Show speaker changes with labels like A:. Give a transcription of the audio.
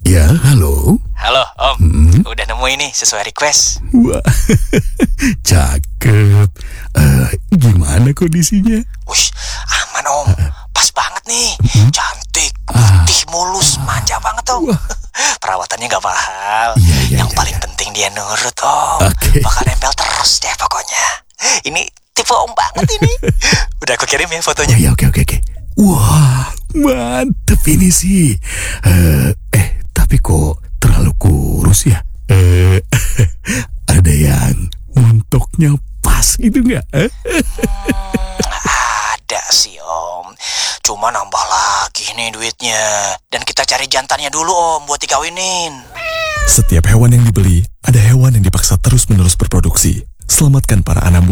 A: Ya, halo.
B: Halo, Om. Udah nemu ini sesuai request.
A: Wah, cakep. Gimana kondisinya?
B: Wush, aman, Om. Pas banget nih. Cantik, putih, mulus, manja banget, Om. Perawatannya gak mahal.
A: Iya,
B: Yang paling penting dia nurut, Om.
A: Oke.
B: Bakal nempel terus deh pokoknya. Ini tipe Om banget ini. Udah aku kirim ya fotonya.
A: Oh iya, oke. Wah, mantep ini sih. Tapi kok terlalu kurus ya? Ada yang montoknya pas gitu nggak?
B: Ada sih, Om. Cuma nambah lagi nih duitnya. Dan kita cari jantannya dulu, Om, buat dikawinin.
C: Setiap hewan yang dibeli, ada hewan yang dipaksa terus-menerus berproduksi. Selamatkan para anak